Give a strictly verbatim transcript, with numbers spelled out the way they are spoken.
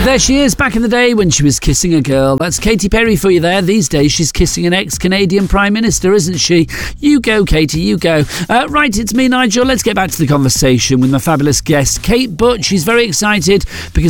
There she is, back in the day when she was kissing a girl. That's Katy Perry for you there. These days she's kissing an ex-Canadian Prime Minister, isn't she? You go, Katy, you go. Uh, right, it's me, Nigel. Let's get back to the conversation with my fabulous guest, Kate Butt. She's very excited because